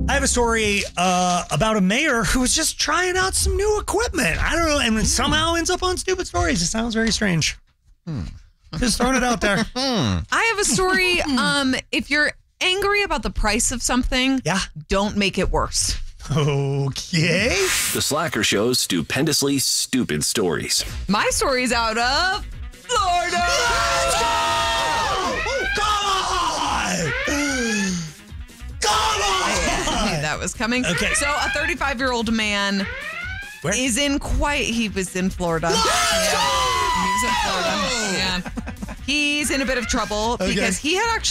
I have a story about a mayor who was just trying out some new equipment. I don't know, and it somehow ends up on Stupid Stories. It sounds very strange. Just throwing it out there. I have a story. If you're angry about the price of something, don't make it worse. Okay. The Slacker Show's stupendously stupid stories. My story's out of Florida. Let's go! Come on! I knew that was coming. Okay. So a 35-year-old man is in he was in Florida. He was in Florida. Yeah. He's in a bit of trouble because he had actually